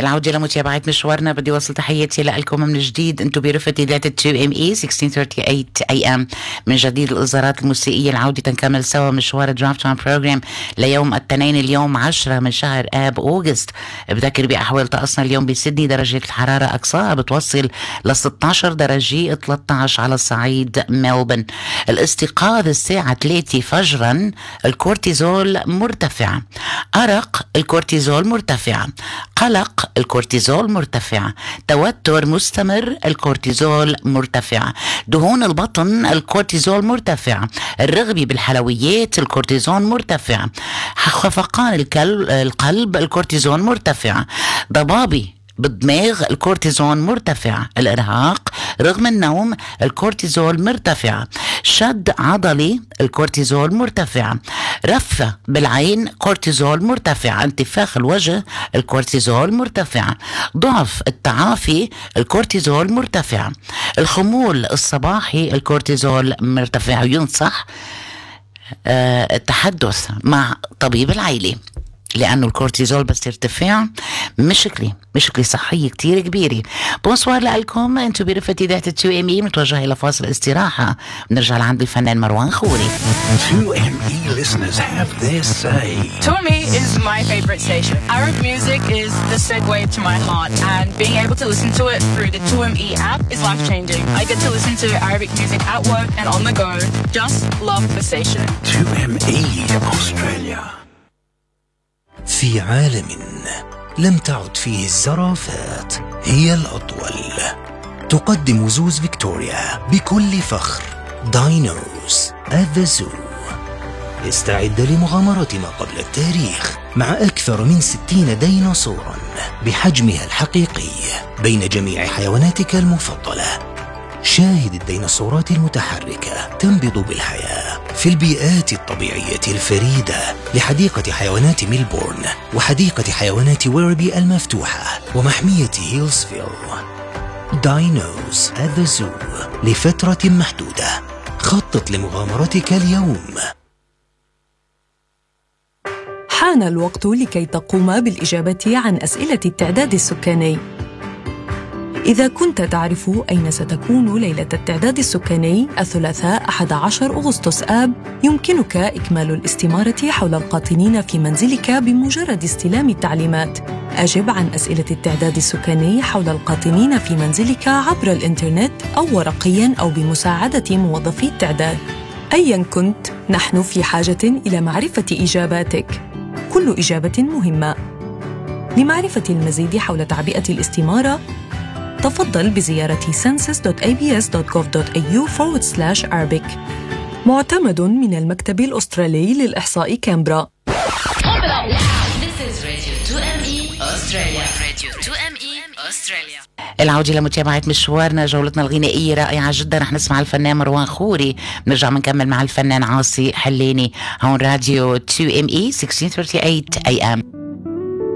العودة لمتابعة مشوارنا. بدي وصل تحياتي لكم من جديد. انتم برفقة إذاعة 2ME 1638 AM. من جديد الإصدارات الموسيقية العودة تنكمل سوا مشوار درافت تايم بروجرام ليوم الاثنين اليوم 10 من شهر آب أوغست. بذكر بأحوال طقسنا اليوم بسيدني درجة الحرارة أقصاها بتوصل ل 16 درجة 13 على الصعيد ملبن. الاستيقاظ الساعة 3 فجرا الكورتيزول مرتفع، أرق الكورتيزول مرتفع، قلق الكورتيزول مرتفع، توتر مستمر الكورتيزول مرتفع، دهون البطن الكورتيزول مرتفع، الرغبة بالحلويات الكورتيزول مرتفع، خفقان القلب الكورتيزول مرتفع، ضبابي بالدماغ الكورتيزون مرتفع، الإرهاق رغم النوم الكورتيزول مرتفع، شد عضلي الكورتيزول مرتفع، رفة بالعين كورتيزول مرتفع، انتفاخ الوجه الكورتيزول مرتفع، ضعف التعافي الكورتيزول مرتفع، الخمول الصباحي الكورتيزول مرتفع. ينصح التحدث مع طبيب العائلة لأنه الكورتيزول بس يرتفع مشكلة صحية كتير كبيرة. بونسوار لكم، انتو برفة إذاعة 2ME. متوجهة إلى فاصل استراحة، بنرجع لعند الفنان مروان خوري. 2ME listeners have their say. 2ME is my favorite station. Arabic music is the segue to my heart, and being able to listen to it through the 2ME app is life-changing. I get to listen to Arabic music at work and on the go. Just love the station. 2ME Australia. في عالم لم تعد فيه الزرافات هي الأطول، تقدم زوز فيكتوريا بكل فخر داينوز at the Zoo. استعد لمغامرة ما قبل التاريخ مع أكثر من 60 ديناصورا بحجمها الحقيقي بين جميع حيواناتك المفضلة. شاهد الديناصورات المتحركة تنبض بالحياة في البيئات الطبيعية الفريدة لحديقة حيوانات ميلبورن وحديقة حيوانات ويربي المفتوحة ومحمية هيلزفيل. داينوز at the Zoo لفترة محدودة. خطط لمغامرتك اليوم. حان الوقت لكي تقوم بالإجابة عن أسئلة التعداد السكاني. إذا كنت تعرف أين ستكون ليلة التعداد السكاني الثلاثاء 11 أغسطس آب، يمكنك إكمال الاستمارة حول القاطنين في منزلك بمجرد استلام التعليمات. أجب عن أسئلة التعداد السكاني حول القاطنين في منزلك عبر الإنترنت أو ورقياً أو بمساعدة موظفي التعداد. أياً كنت، نحن في حاجة إلى معرفة إجاباتك. كل إجابة مهمة. لمعرفة المزيد حول تعبئة الاستمارة، تفضل بزيارة census.abs.gov.au/Arabic. معتمد من المكتب الأسترالي للإحصاء كامبرا. العودة لمتابعة مشوارنا. جولتنا الغنائية رائعة جدا. رح نسمع الفنان مروان خوري، نرجع منكمل مع الفنان عاصي حليني. هون راديو 2ME 1638 AM.